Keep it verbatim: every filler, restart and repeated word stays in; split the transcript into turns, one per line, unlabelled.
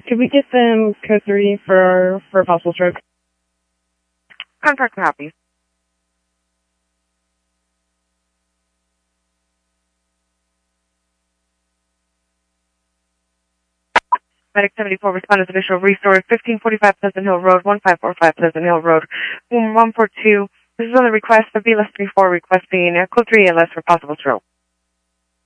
Could we get them code three for for a possible stroke?
Contract copy. Medic seventy-four responded to initial resource, fifteen forty-five Pleasant Hill Road, one five four five Pleasant Hill Road, one four two. This is on the request of B L S thirty-four requesting uh, code three A L S for possible stroke.